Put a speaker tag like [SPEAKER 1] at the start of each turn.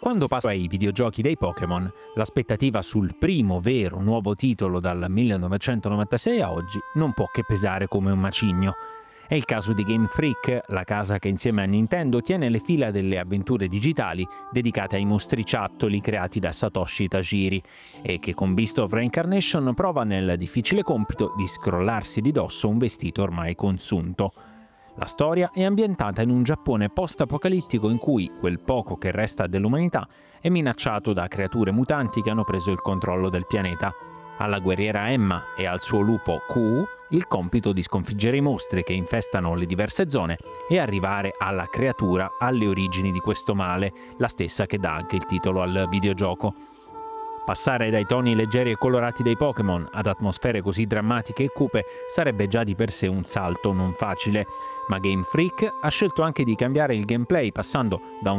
[SPEAKER 1] Quando passo ai videogiochi dei Pokémon, l'aspettativa sul primo vero nuovo titolo dal 1996 a oggi non può che pesare come un macigno. È il caso di Game Freak, la casa che insieme a Nintendo tiene le fila delle avventure digitali dedicate ai mostriciattoli creati da Satoshi Tajiri e che con Beast of Reincarnation prova nel difficile compito di scrollarsi di dosso un vestito ormai consunto. La storia è ambientata in un Giappone post-apocalittico in cui quel poco che resta dell'umanità è minacciato da creature mutanti che hanno preso il controllo del pianeta. Alla guerriera Emma e al suo lupo Ku il compito di sconfiggere i mostri che infestano le diverse zone e arrivare alla creatura alle origini di questo male, la stessa che dà anche il titolo al videogioco. Passare dai toni leggeri e colorati dei Pokémon ad atmosfere così drammatiche e cupe sarebbe già di per sé un salto non facile, ma Game Freak ha scelto anche di cambiare il gameplay passando da un